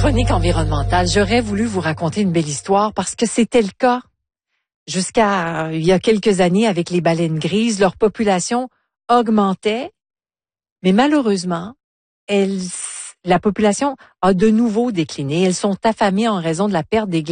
chronique environnementale, j'aurais voulu vous raconter une belle histoire parce que c'était le cas jusqu'à il y a quelques années avec les baleines grises. Leur population augmentait, mais malheureusement, la population a de nouveau décliné. Elles sont affamées en raison de la perte des glaces